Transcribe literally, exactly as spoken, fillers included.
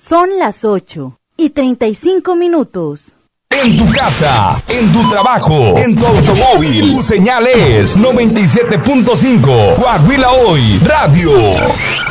Son las ocho y treinta y cinco minutos. En tu casa, en tu trabajo, en tu automóvil, tu señal es noventa y siete punto cinco Coahuila Hoy Radio.